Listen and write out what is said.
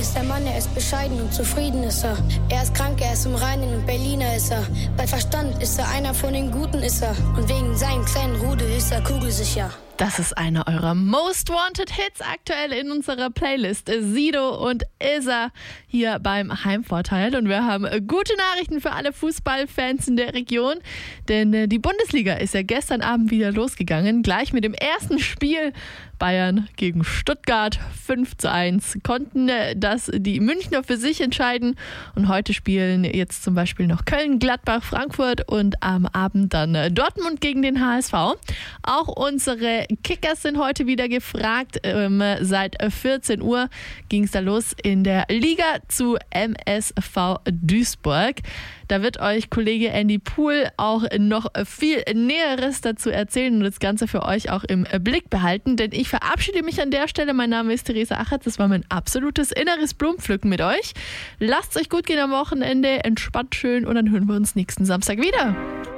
ist der Mann, er ist bescheiden und zufrieden ist er. Er ist krank, er ist im Reinen und Berliner ist er. Bei Verstand ist er einer von den Guten ist er. Und wegen seinem kleinen Rudel ist er kugelsicher. Das ist einer eurer Most Wanted Hits aktuell in unserer Playlist. Sido und Isa hier beim Heimvorteil. Und wir haben gute Nachrichten für alle Fußballfans in der Region. Denn die Bundesliga ist ja gestern Abend wieder losgegangen. Gleich mit dem ersten Spiel Bayern gegen Stuttgart 5:1 konnten das die Münchner für sich entscheiden. Und heute spielen jetzt zum Beispiel noch Köln, Gladbach, Frankfurt und am Abend dann Dortmund gegen den HSV. Auch unsere Kickers sind heute wieder gefragt. Seit 14 Uhr ging es da los in der Liga zu MSV Duisburg. Da wird euch Kollege Andy Pool auch noch viel Näheres dazu erzählen und das Ganze für euch auch im Blick behalten. Denn ich verabschiede mich an der Stelle. Mein Name ist Theresa Achatz. Das war mein absolutes inneres Blumenpflücken mit euch. Lasst es euch gut gehen am Wochenende. Entspannt schön und dann hören wir uns nächsten Samstag wieder.